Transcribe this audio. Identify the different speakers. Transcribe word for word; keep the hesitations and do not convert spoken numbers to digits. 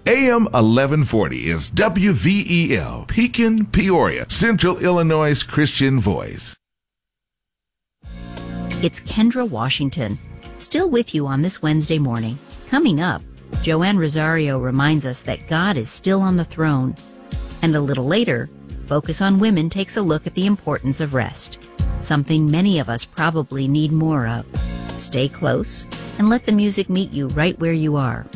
Speaker 1: A M eleven forty is W V E L, Pekin, Peoria, Central Illinois' Christian Voice.
Speaker 2: It's Kendra Washington, still with you on this Wednesday morning. Coming up, Joanne Rosario reminds us that God is still on the throne. And a little later, Focus on Women takes a look at the importance of rest, something many of us probably need more of. Stay close and let the music meet you right where you are.